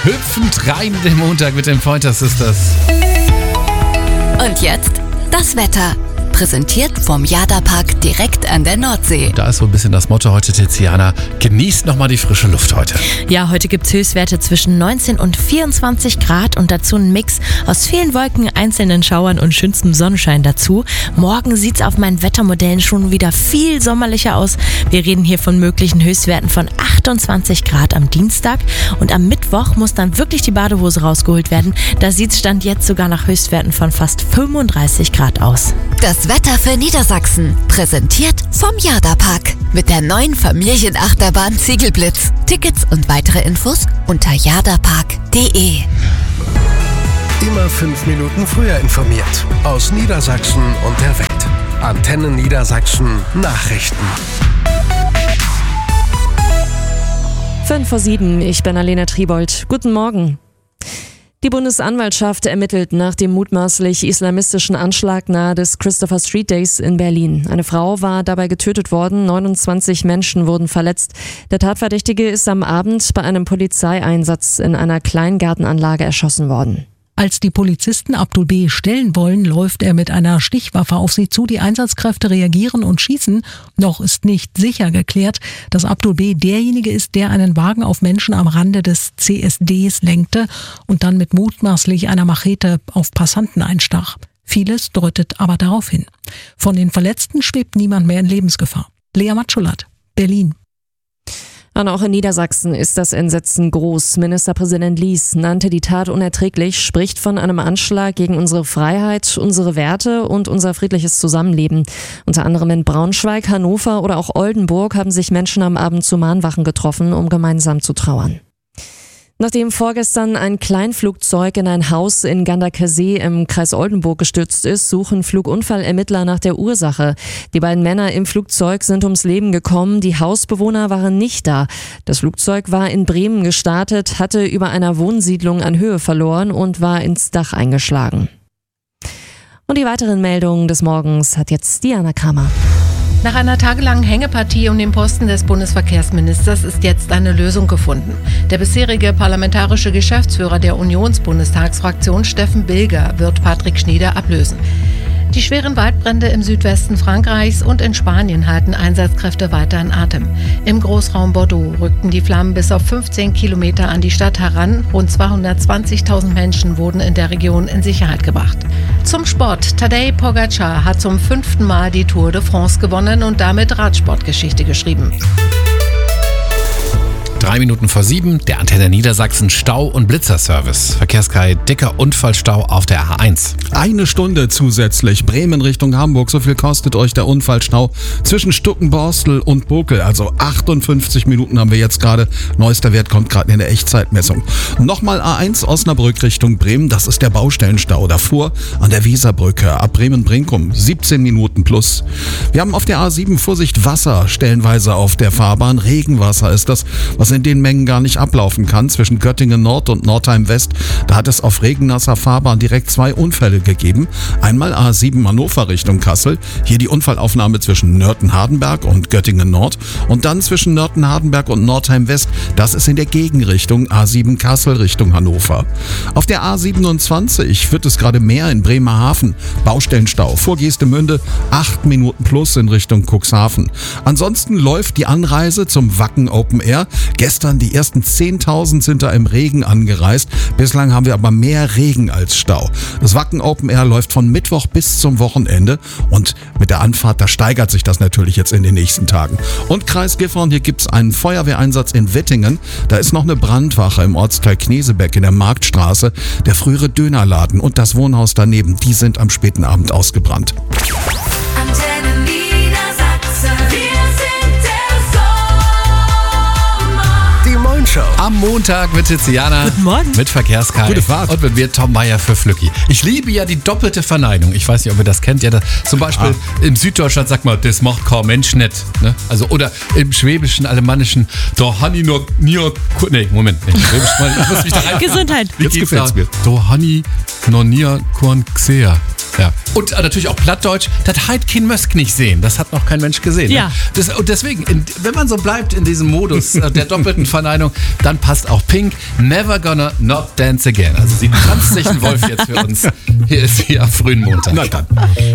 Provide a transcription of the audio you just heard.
hüpfend rein in den Montag mit den Pointer Sisters. Und jetzt das Wetter. Präsentiert vom Jada-Park direkt an der Nordsee. Da ist so ein bisschen das Motto heute, Tiziana. Genießt nochmal die frische Luft heute. Ja, heute gibt es Höchstwerte zwischen 19 und 24 Grad und dazu ein Mix aus vielen Wolken, einzelnen Schauern und schönstem Sonnenschein dazu. Morgen sieht es auf meinen Wettermodellen schon wieder viel sommerlicher aus. Wir reden hier von möglichen Höchstwerten von 28 Grad am Dienstag. Und am Mittwoch muss dann wirklich die Badehose rausgeholt werden. Da sieht es Stand jetzt sogar nach Höchstwerten von fast 35 Grad aus. Das Wetter für Niedersachsen, präsentiert vom Jada-Park. Mit der neuen Familienachterbahn Ziegelblitz. Tickets und weitere Infos unter jadapark.de. Immer 5 Minuten früher informiert. Aus Niedersachsen und der Welt. Antenne Niedersachsen Nachrichten. 5:07, ich bin Alena Triebold. Guten Morgen. Die Bundesanwaltschaft ermittelt nach dem mutmaßlich islamistischen Anschlag nahe des Christopher Street Days in Berlin. Eine Frau war dabei getötet worden, 29 Menschen wurden verletzt. Der Tatverdächtige ist am Abend bei einem Polizeieinsatz in einer Kleingartenanlage erschossen worden. Als die Polizisten Abdul B. stellen wollen, läuft er mit einer Stichwaffe auf sie zu. Die Einsatzkräfte reagieren und schießen. Noch ist nicht sicher geklärt, dass Abdul B. derjenige ist, der einen Wagen auf Menschen am Rande des CSDs lenkte und dann mit mutmaßlich einer Machete auf Passanten einstach. Vieles deutet aber darauf hin. Von den Verletzten schwebt niemand mehr in Lebensgefahr. Lea Matschulat, Berlin. Und auch in Niedersachsen ist das Entsetzen groß. Ministerpräsident Lies nannte die Tat unerträglich, spricht von einem Anschlag gegen unsere Freiheit, unsere Werte und unser friedliches Zusammenleben. Unter anderem in Braunschweig, Hannover oder auch Oldenburg haben sich Menschen am Abend zu Mahnwachen getroffen, um gemeinsam zu trauern. Nachdem vorgestern ein Kleinflugzeug in ein Haus in Ganderkesee im Kreis Oldenburg gestürzt ist, suchen Flugunfallermittler nach der Ursache. Die beiden Männer im Flugzeug sind ums Leben gekommen, die Hausbewohner waren nicht da. Das Flugzeug war in Bremen gestartet, hatte über einer Wohnsiedlung an Höhe verloren und war ins Dach eingeschlagen. Und die weiteren Meldungen des Morgens hat jetzt Diana Kramer. Nach einer tagelangen Hängepartie um den Posten des Bundesverkehrsministers ist jetzt eine Lösung gefunden. Der bisherige parlamentarische Geschäftsführer der Unionsbundestagsfraktion Steffen Bilger wird Patrick Schnieder ablösen. Die schweren Waldbrände im Südwesten Frankreichs und in Spanien halten Einsatzkräfte weiter in Atem. Im Großraum Bordeaux rückten die Flammen bis auf 15 Kilometer an die Stadt heran. Rund 220.000 Menschen wurden in der Region in Sicherheit gebracht. Zum Sport. Tadej Pogačar hat zum 5. Mal die Tour de France gewonnen und damit Radsportgeschichte geschrieben. 7:03, der Antenne Niedersachsen Stau- und Blitzerservice. Verkehrskai, dicker Unfallstau auf der A1. 1 Stunde zusätzlich. Bremen Richtung Hamburg. So viel kostet euch der Unfallstau zwischen Stuckenborstel und Bokel. Also 58 Minuten haben wir jetzt gerade. Neuester Wert kommt gerade in der Echtzeitmessung. Nochmal A1 Osnabrück Richtung Bremen. Das ist der Baustellenstau. Davor an der Weserbrücke ab Bremen-Brinkum. 17 Minuten plus. Wir haben auf der A7 Vorsicht Wasser stellenweise auf der Fahrbahn. Regenwasser ist das, was in den Mengen gar nicht ablaufen kann. Zwischen Göttingen Nord und Nordheim West, da hat es auf regennasser Fahrbahn direkt 2 Unfälle gegeben. Einmal A7 Hannover Richtung Kassel, hier die Unfallaufnahme zwischen Nörten-Hardenberg und Göttingen Nord und dann zwischen Nörten-Hardenberg und Nordheim West, das ist in der Gegenrichtung A7 Kassel Richtung Hannover. Auf der A27 wird es gerade mehr in Bremerhaven, Baustellenstau vor Geestemünde, 8 Minuten plus in Richtung Cuxhaven. Ansonsten läuft die Anreise zum Wacken Open Air. Gestern die ersten 10.000 sind da im Regen angereist. Bislang haben wir aber mehr Regen als Stau. Das Wacken Open Air läuft von Mittwoch bis zum Wochenende und mit der Anfahrt, da steigert sich das natürlich jetzt in den nächsten Tagen. Und Kreis Gifhorn, hier gibt es einen Feuerwehreinsatz in Wittingen. Da ist noch eine Brandwache im Ortsteil Knesebeck in der Marktstraße. Der frühere Dönerladen und das Wohnhaus daneben, die sind am späten Abend ausgebrannt. Am Montag mit Tiziana. Guten Morgen. Mit Verkehrskai. Gute Fahrt. Und mit mir Tom Meier für Flücki. Ich liebe ja die doppelte Verneinung. Ich weiß nicht, ob ihr das kennt. Ja, das, zum Beispiel im Süddeutschland sagt man, das macht kein Mensch nicht. Ne? Also, oder im Schwäbischen, Alemannischen, da Hanni noch nie. Nee, Moment. Ich muss mich da rein. Gesundheit. Wie Jetzt geht's gefällt's da? mir. Da Hanni noch nie Korn Xea. Ja. Und natürlich auch Plattdeutsch, das hat kein Mösk nicht sehen. Das hat noch kein Mensch gesehen. Ja. Ne? Und deswegen, wenn man so bleibt in diesem Modus der doppelten Verneinung, dann passt auch Pink, Never Gonna Not Dance Again. Also sie tanzt sich ein Wolf jetzt für uns. Hier ist sie am frühen Montag. Na dann.